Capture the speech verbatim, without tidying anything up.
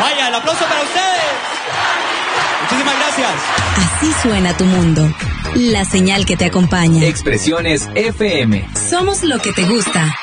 Vaya, el aplauso para ustedes. Muchísimas gracias. Así suena tu mundo. La señal que te acompaña. Expresiones F M. Somos lo que te gusta.